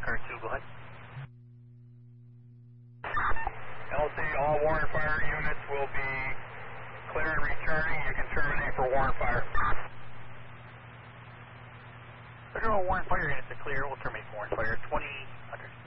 car 2, go ahead. LC, all warrant fire units will be clear and returning. You can terminate for warrant fire. Federal warrant fire units are clear. We'll terminate for warrant fire. 2000.